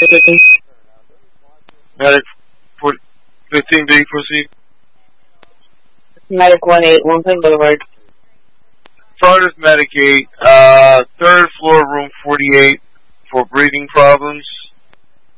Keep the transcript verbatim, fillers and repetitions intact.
Medic fifteen B, proceed. Medic one eight, Wilson Boulevard. Florida's Medic eight, uh, third floor, room forty-eight, for breathing problems.